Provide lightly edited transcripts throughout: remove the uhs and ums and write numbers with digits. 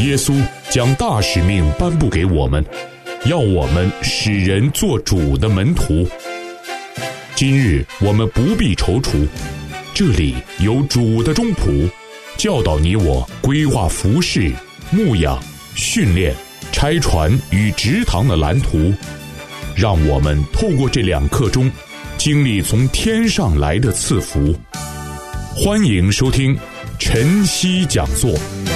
耶稣将大使命颁布给我们，要我们使人做主的门徒。今日我们不必踌躇，这里有主的中仆，教导你我规划服事、牧养、训练、拆船与植堂的蓝图，让我们透过这2课中经历从天上来的赐福。欢迎收听晨曦讲座。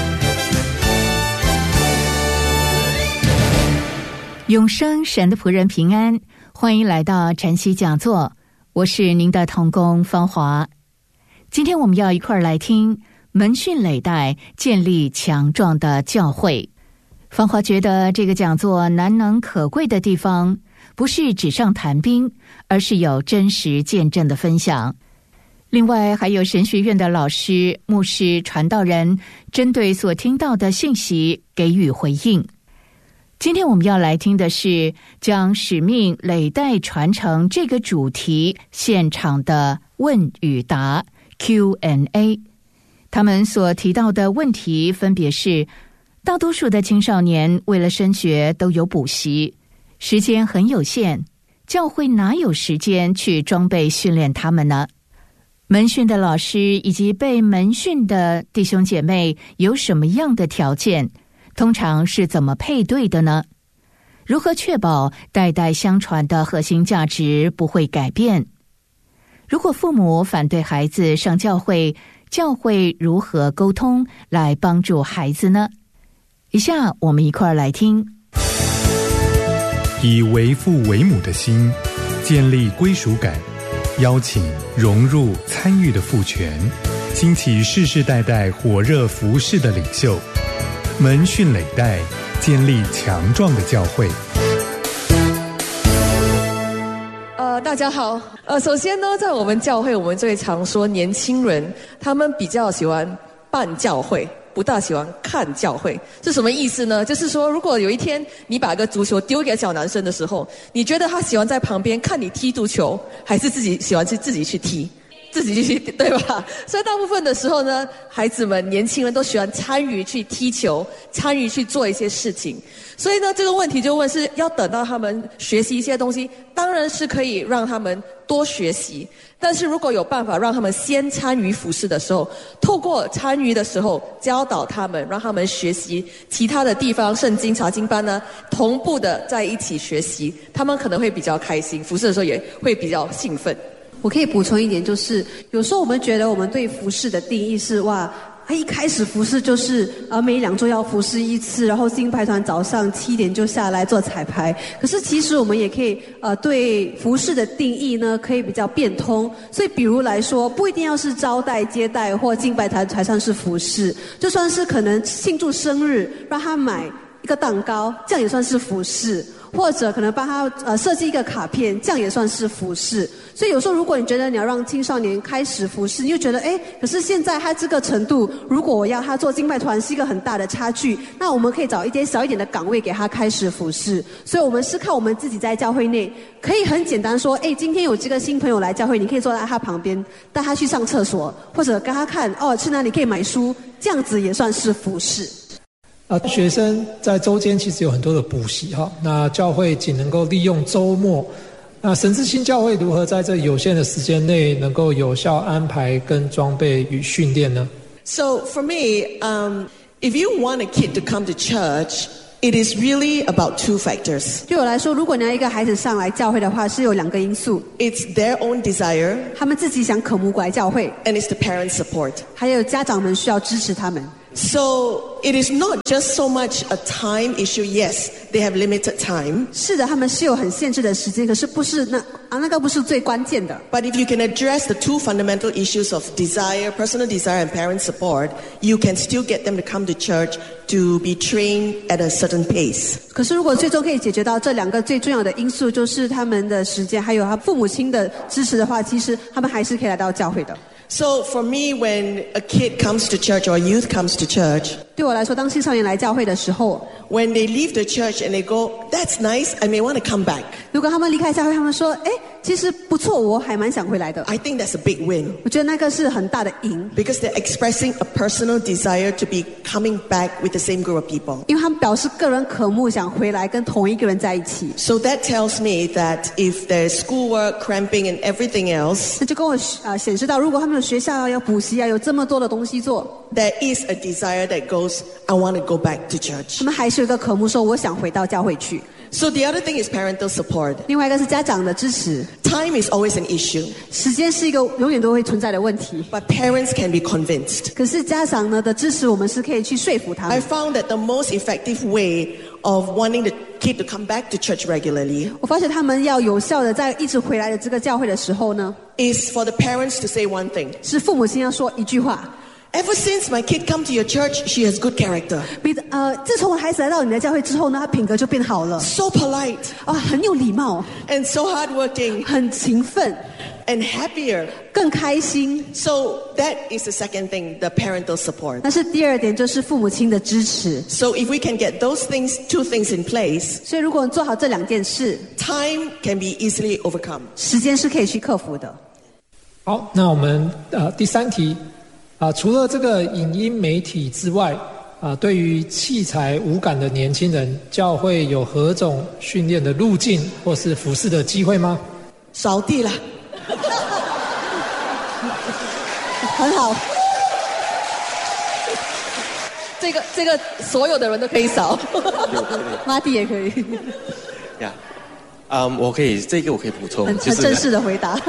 永生神的仆人平安，欢迎来到晨曦讲座，我是您的同工芳华。今天我们要一块来听门训累代，建立强壮的教会。芳华觉得这个讲座难能可贵的地方，不是纸上谈兵，而是有真实见证的分享。另外还有神学院的老师、牧师、传道人针对所听到的信息给予回应。今天我们要来听的是将使命累代传承这个主题现场的问与答 Q&A。 他们所提到的问题分别是：大多数的青少年为了升学都有补习，时间很有限，教会哪有时间去装备训练他们呢？门训的老师以及被门训的弟兄姐妹有什么样的条件？通常是怎么配对的呢？如何确保代代相传的核心价值不会改变？如果父母反对孩子上教会，教会如何沟通来帮助孩子呢？以下我们一块来听。 以为父为母的心，建立归属感，邀请融入参与的父权，兴起世世代代火热服事的领袖，门训累代，建立强壮的教会。 大家好。首先呢，在我们教会，我们最常说年轻人他们比较喜欢办教会，不大喜欢看教会。是什么意思呢？就是说，如果有一天你把个足球丢给小男生的时候，你觉得他喜欢在旁边看你踢足球，还是喜欢自己去踢？自己去，对吧？所以大部分的时候呢，孩子们、年轻人都喜欢参与去踢球，参与去做一些事情。所以呢，这个问题就问是要等到他们学习一些东西，当然是可以让他们多学习。但是如果有办法让他们先参与服事的时候，透过参与的时候教导他们，让他们学习其他的地方，圣经查经班呢，同步的在一起学习，他们可能会比较开心，服事的时候也会比较兴奋。 我可以补充一点，就是有时候我们觉得我们对服事的定义是他一开始服事就是每2周要服事1次，然后敬拜团早上7点就下来做彩排。可是其实我们也可以对服事的定义呢可以比较变通。所以比如来说，不一定要是招待接待或敬拜团才算是服事，就算是可能庆祝生日让他买一个蛋糕，这样也算是服事。或者可能帮他设计一个卡片，这样也算是服事。所以有时候如果你觉得你要让青少年开始服事，你就觉得可是现在他这个程度，如果我要他做敬拜团是一个很大的差距，那我们可以找一些小一点的岗位给他开始服事。所以我们是靠我们自己在教会内可以很简单说，今天有这个新朋友来教会，你可以坐在他旁边，带他去上厕所，或者跟他看去哪里可以买书，这样子也算是服事。 学生在周间其实有很多的补习哈，那教会仅能够利用周末，那神之心教会如何在这有限的时间内能够有效安排跟装备与训练呢？ So for me, if you want a kid to come to church, it is really about 2 factors. 对我来说，如果你要一个孩子上来教会的话，是有2个因素。 It's their own desire, 他们自己想渴慕过来教会， and it's the parents' support. 还有家长们需要支持他们。 So it is not just so much a time issue. Yes, they have limited time. 是的，他们是有很限制的时间，可是不是那个不是最关键的。 But if you can address the 2 fundamental issues of desire, personal desire, and parent support, you can still get them to come to church to be trained at a certain pace. 可是如果最终可以解决到这2个最重要的因素，就是他们的时间还有他父母亲的支持的话，其实他们还是可以来到教会的。 So for me, when a kid comes to church or a youth comes to church, 对我来说，当青少年来教会的时候， when they leave the church and they go, that's nice, I may want to come back. 如果他们离开教会，他们说，其实不错，我还蛮想回来的。 I think that's a big win. 我觉得那个是很大的赢， Because they're expressing a personal desire to be coming back with the same group of people. 因为他们表示个人渴慕想回来跟同一个人在一起。 So that tells me that if there's schoolwork, cramping and everything else, 那就跟我显示到，如果他们有学校啊，有补习啊，有这么多的东西做， there is a desire that goes, I want to go back to church. 他们还是有一个渴慕说，我想回到教会去。 So the other thing is parental support. 另外一个是家长的支持， Time is always an issue, 时间是一个永远都会存在的问题。 but parents can be convinced. 可是家长呢的支持，我们是可以去说服他 I 们。 found that the most effective way of wanting the kid to come back to church regularly 我发现他们要有效的在一直回来的这个教会的时候呢， is for the parents to say one thing. 是父母亲要说一句话。 Ever since my kid come to your church, she has good character. 自从我孩子来到你的教会之后呢，他品格就变好了， So polite 很有礼貌， and so hardworking 很勤奋， and happier. 更开心。 So that is the second thing, the parental support. 但是第二点就是父母亲的支持。 So if we can get those things, two things in place, 所以如果你做好这两件事， time can be easily overcome. 时间是可以去克服的。 好，那我们第三题除了这个影音媒体之外对于器材无感的年轻人，教会有何种训练的路径或是服事的机会吗？ 扫地啦。 很好。 这个所有的人都可以扫。 妈弟也可以。 呀，我可以补充， 很正式的回答。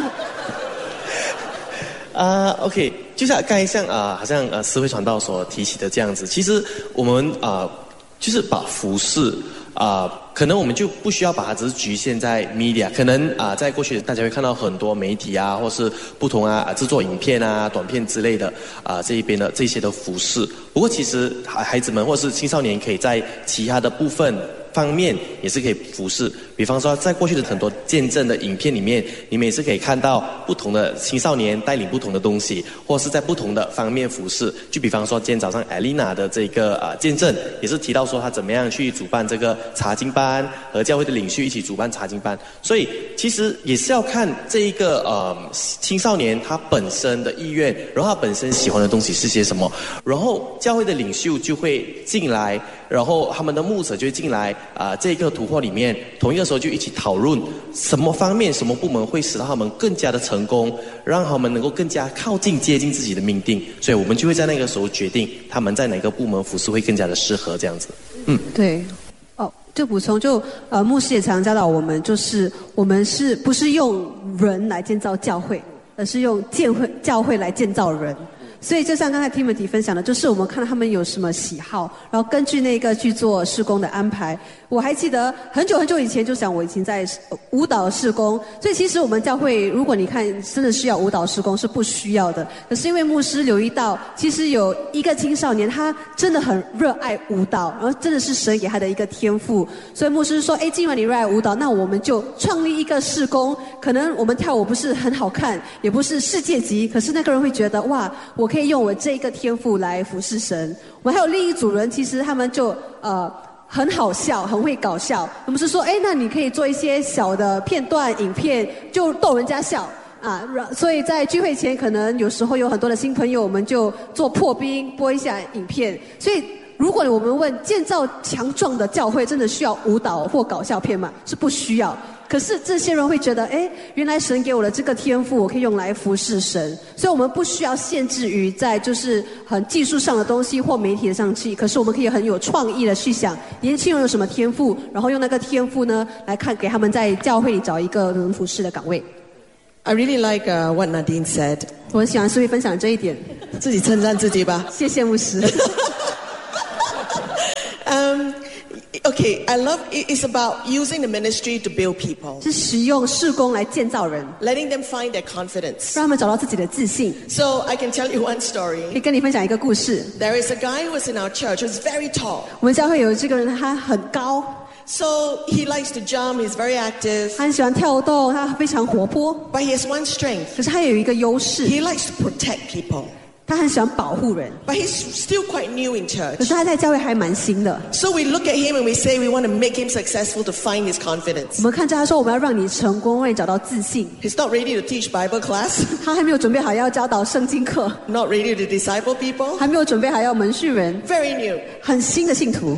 OK， 就像刚才好像思维传道所提起的这样子，其实我们就是把服事可能我们就不需要把它只是局限在 media， 可能在过去大家会看到很多媒体或是不同制作影片短片之类的这一边的这些的服事。不过其实孩子们或是青少年可以在其他的部分方面也是可以服事，比方说在过去的很多见证的影片里面，你们也是可以看到不同的青少年带领不同的东西，或是在不同的方面服事。就比方说今天早上艾丽娜的这个见证，也是提到说她怎么样去主办这个查经班，和教会的领袖一起主办查经班。所以其实也是要看这一个青少年他本身的意愿，然后他本身喜欢的东西是些什么，然后教会的领袖就会进来，然后他们的牧者就会进来这个突破里面，同一个时候就一起讨论什么方面什么部门会使到他们更加的成功，让他们能够更加靠近接近自己的命定，所以我们就会在那个时候决定他们在哪个部门服事会更加的适合这样子。 对。就补充，牧师也常教导我们，就是我们不是用人来建造教会，而是用教会来建造人。所以就像刚才 Timothy 分享的，就是我们看到他们有什么喜好，然后根据那个去做事工的安排。我还记得很久很久以前就想我以前在舞蹈事工，所以其实我们教会如果你看真的需要舞蹈事工是不需要的。可是因为牧师留意到，其实有一个青少年他真的很热爱舞蹈，然后真的是神给他的一个天赋，所以牧师说既然你热爱舞蹈，那我们就创立一个事工。可能我们跳舞不是很好看，也不是世界级，可是那个人会觉得哇，我可以用我这一个天赋来服侍神。我们还有另一组人，其实他们就很好笑，很会搞笑。我们是说那你可以做一些小的片段影片，就逗人家笑所以在聚会前可能有时候有很多的新朋友，我们就做破冰，播一下影片。所以如果我们问建造强壮的教会真的需要舞蹈或搞笑片吗？是不需要。可是这些人会觉得原来神给我的这个天赋我可以用来服侍神，所以我们不需要限制于在就是很技术上的东西或媒体的上去，可是我们可以很有创意的去想年轻人有什么天赋，然后用那个天赋呢来看给他们在教会里找一个能服侍的岗位。 I really like what Nadine said. 我很喜欢思维分享这一点。 自己称赞自己吧。 谢谢牧师。 Okay, I love it's about using the ministry to build people. 是使用事工来建造人， letting them find their confidence. 让他们找到自己的自信。 So I can tell you one story. 可以跟你分享一个故事。 There is a guy who was in our church who's very tall. 我们教会有这个人，他很高。 So he likes to jump. He's very active. 他很喜欢跳动，他非常活泼。 But he has one strength. 可是他有一个优势。 He likes to protect people. 他很喜欢保护人， but he's still quite new in 可 church. 是他在教会还蛮新的。 So we look at him and we say we want to make him successful to find his 我 confidence. 们看着他说，我们要让你成功，让你找到自信。 He's not ready to teach Bible class, 他还没有准备好要教导圣经课， not ready to disciple people. 还没有准备好要门训人， Very new. 很新的信徒。